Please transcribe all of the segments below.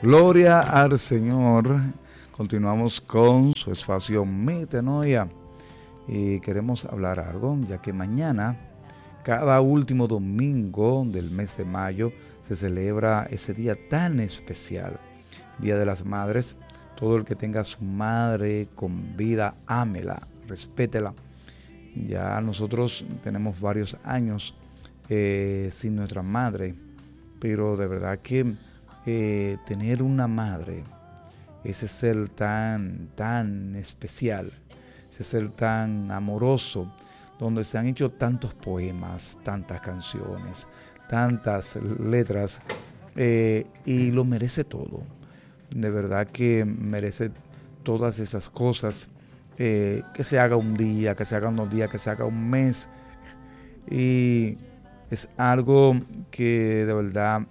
Gloria al Señor. Continuamos con su espacio Metanoia y queremos hablar algo, ya que mañana, cada último domingo del mes de mayo, se celebra ese día tan especial, Día de las Madres. Todo el que tenga a su madre con vida, ámela, respétela. Ya nosotros tenemos varios años sin nuestra madre, pero de verdad que tener una madre, ese ser tan especial, ese ser tan amoroso, donde se han hecho tantos poemas, tantas canciones, tantas letras, y lo merece todo. De verdad que merece todas esas cosas, que se haga un día, que se haga unos días, que se haga un mes, y es algo que de verdad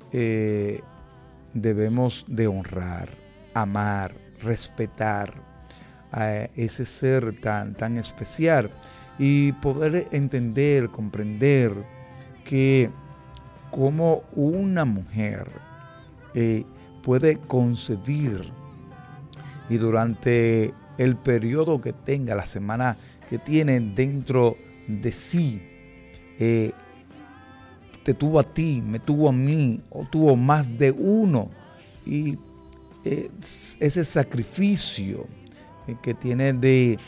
debemos de honrar, amar, respetar a ese ser tan especial y poder entender, comprender que como una mujer puede concebir y durante el periodo que tenga, la semana que tiene dentro de sí, te tuvo a ti, me tuvo a mí, o tuvo más de uno, y ese sacrificio que tiene de,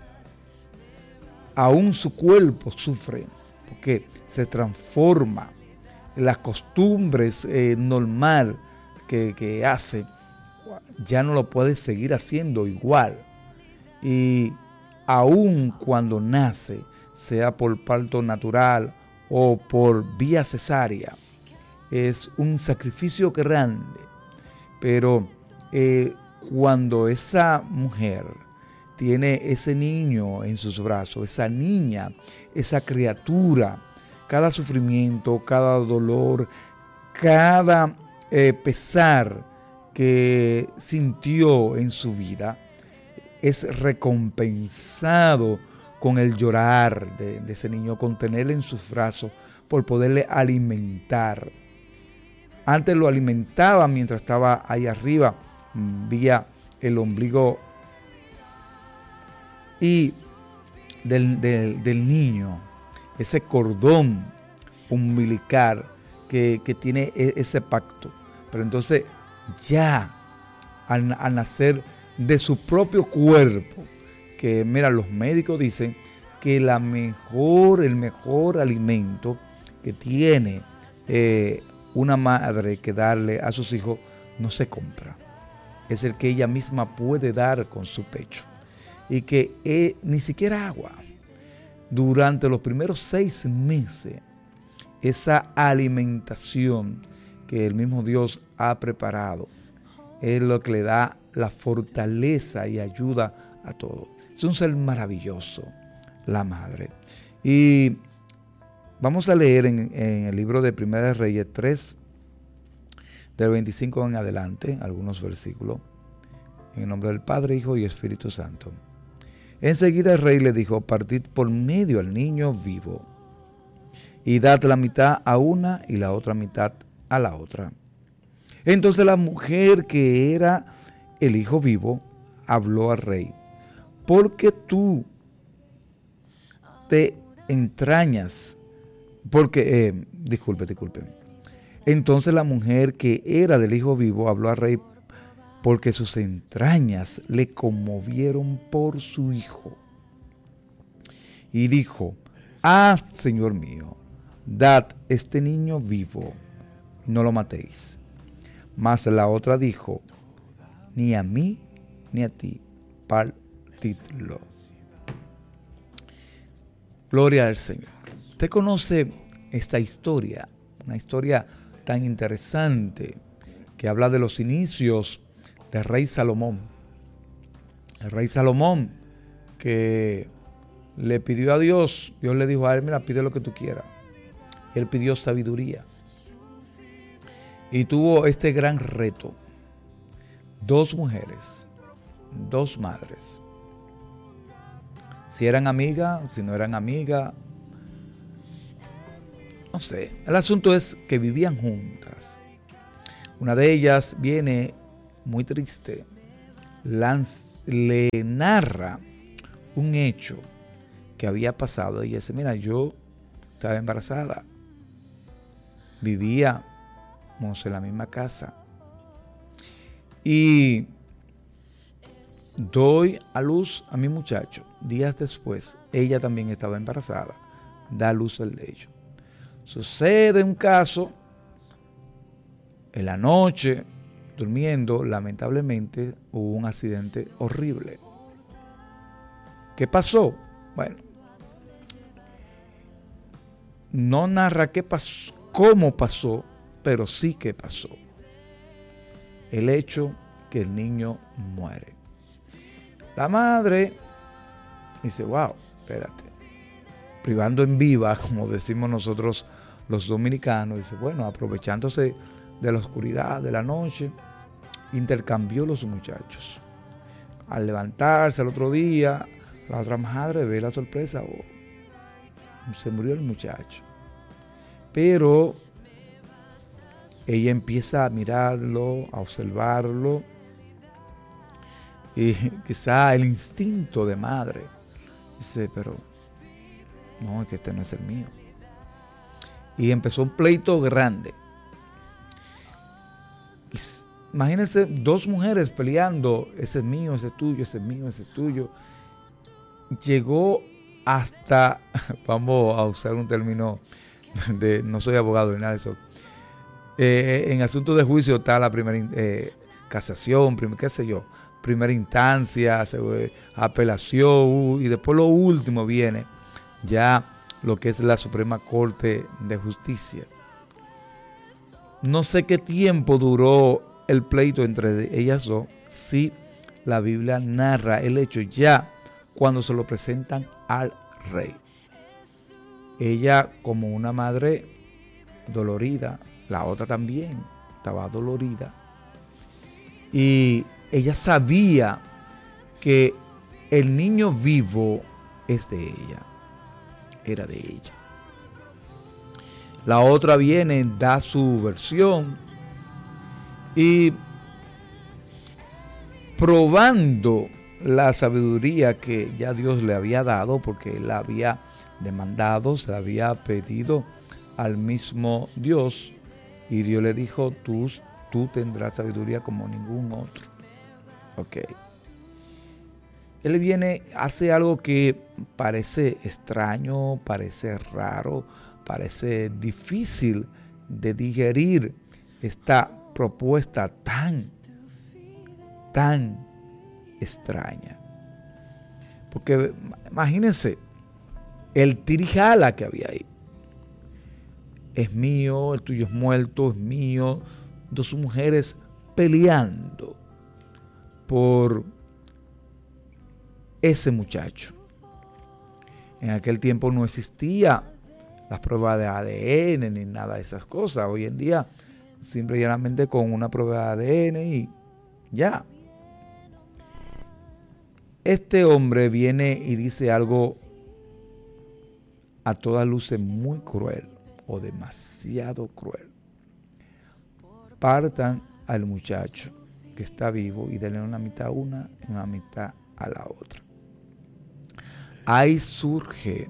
aún su cuerpo sufre, porque se transforma, las costumbres normal que hace, ya no lo puede seguir haciendo igual, y aún cuando nace, sea por parto natural o por vía cesárea, es un sacrificio grande, pero cuando esa mujer tiene ese niño en sus brazos, esa niña, esa criatura, cada sufrimiento, cada dolor, cada pesar que sintió en su vida, es recompensado con el llorar de ese niño, con tenerle en sus brazos, por poderle alimentar. Antes lo alimentaba mientras estaba ahí arriba, vía el ombligo y del niño, ese cordón umbilical que tiene ese pacto. Pero entonces ya al nacer de su propio cuerpo, que mira, los médicos dicen que el mejor alimento que tiene una madre que darle a sus hijos no se compra, es el que ella misma puede dar con su pecho, y que ni siquiera agua. Durante los primeros 6 meses, esa alimentación que el mismo Dios ha preparado es lo que le da la fortaleza y ayuda a todo. Es un ser maravilloso, la madre. Y vamos a leer en el libro de Primera de Reyes 3, del 25 en adelante, algunos versículos. En el nombre del Padre, Hijo y Espíritu Santo. Enseguida el rey le dijo: partid por medio al niño vivo, y dad la mitad a una y la otra mitad a la otra. Entonces la mujer que era el hijo vivo habló al rey: porque tú te entrañas, disculpe. Entonces la mujer que era del hijo vivo habló al rey, porque sus entrañas le conmovieron por su hijo. Y dijo: Señor mío, dad este niño vivo, no lo matéis. Mas la otra dijo: ni a mí ni a ti, partidlo. Gloria al Señor. Usted conoce esta historia, una historia tan interesante que habla de los inicios del rey Salomón. El rey Salomón que le pidió a Dios, Dios le dijo a él: mira, pide lo que tú quieras. Él pidió sabiduría y tuvo este gran reto: 2 mujeres, 2 madres. Si eran amigas, si no eran amigas, no sé. El asunto es que vivían juntas. Una de ellas viene muy triste, le narra un hecho que había pasado. Ella dice, mira, yo estaba embarazada, vivíamos en la misma casa y doy a luz a mi muchacho. Días después, ella también estaba embarazada, da a luz el de ellos. Sucede un caso, en la noche, durmiendo, lamentablemente hubo un accidente horrible. ¿Qué pasó? Bueno, no narra qué pasó, cómo pasó, pero sí que pasó. El hecho que el niño muere. La madre dice, wow, espérate, privando en viva, como decimos nosotros los dominicanos, dice, bueno, aprovechándose de la oscuridad de la noche, intercambió los muchachos. Al levantarse al otro día, la otra madre ve la sorpresa, se murió el muchacho. Pero ella empieza a mirarlo, a observarlo, y quizá el instinto de madre dice, pero no, es que este no es el mío. Y empezó un pleito grande. Imagínense dos mujeres peleando, ese es mío, ese es tuyo, ese es mío, ese es tuyo. Llegó hasta, vamos a usar un término no soy abogado ni nada de eso. En asuntos de juicio está la primera casación, qué sé yo, primera instancia, apelación, y después lo último viene ya lo que es la Suprema Corte de Justicia. No sé qué tiempo duró el pleito entre ellas dos, si la Biblia narra el hecho ya cuando se lo presentan al rey. Ella, como una madre dolorida, la otra también estaba dolorida, y ella sabía que el niño vivo es de ella, era de ella. La otra viene, da su versión y probando la sabiduría que ya Dios le había dado, porque él la había demandado, se la había pedido al mismo Dios, y Dios le dijo, tú tendrás sabiduría como ningún otro. Ok. Él viene, hace algo que parece extraño, parece raro, parece difícil de digerir, esta propuesta tan extraña. Porque imagínense el tirijala que había ahí. Es mío, el tuyo es muerto, es mío. Dos mujeres peleando por ese muchacho. En aquel tiempo no existía las pruebas de ADN ni nada de esas cosas. Hoy en día, simple y llanamente con una prueba de ADN y ya. Este hombre viene y dice algo a todas luces muy cruel o demasiado cruel. Partan al muchacho que está vivo y denle una mitad a una y una mitad a la otra. Ahí surge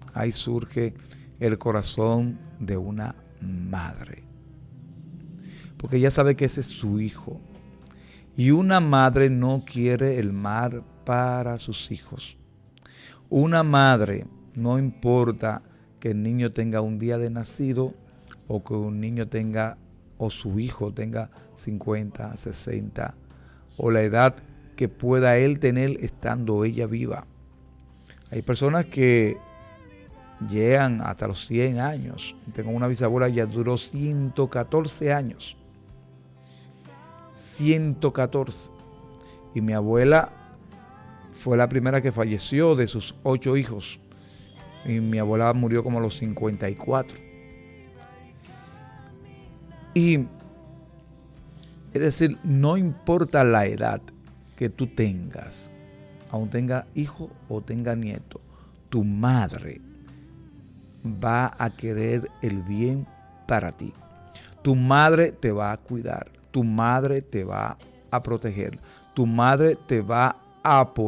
el corazón de una madre, porque ella sabe que ese es su hijo, y una madre no quiere el mal para sus hijos. Una madre, no importa que el niño tenga un día de nacido, o que un niño tenga, o su hijo tenga 50, 60, o la edad que pueda él tener estando ella viva. Hay personas que llegan hasta los 100 años. Tengo una bisabuela, ya duró 114 años. 114. Y mi abuela fue la primera que falleció de sus 8 hijos. Y mi abuela murió como a los 54. Y es decir, no importa la edad que tú tengas, aún tenga hijo o tenga nieto, tu madre va a querer el bien para ti. Tu madre te va a cuidar, tu madre te va a proteger, tu madre te va a apoyar.